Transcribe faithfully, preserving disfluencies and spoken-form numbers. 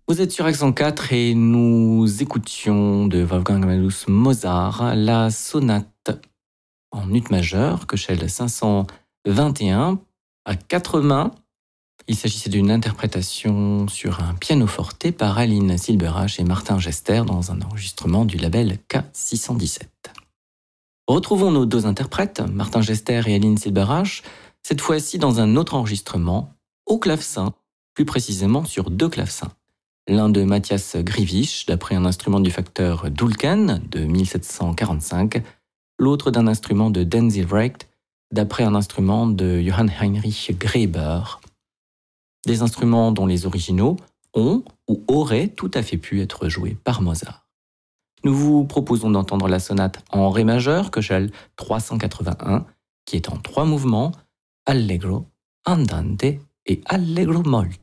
Vous êtes sur Accent quatre et nous écoutions de Wolfgang Amadeus Mozart la sonate en ut majeur, Köchel cinq cent vingt et un, à quatre mains. Il s'agissait d'une interprétation sur un pianoforte par Aline Silberach et Martin Gester dans un enregistrement du label K six cent dix-sept. Retrouvons nos deux interprètes, Martin Gester et Aline Silberach, cette fois-ci dans un autre enregistrement, au clavecin, plus précisément sur deux clavecins. L'un de Matthias Grievisch, d'après un instrument du facteur Dulken de mille sept cent quarante-cinq, l'autre d'un instrument de Denzil Brecht, d'après un instrument de Johann Heinrich Graeber. Des instruments dont les originaux ont ou auraient tout à fait pu être joués par Mozart. Nous vous proposons d'entendre la sonate en ré majeur, Köchel trois cent quatre-vingt-un, qui est en trois mouvements, Allegro, Andante et Allegro molto.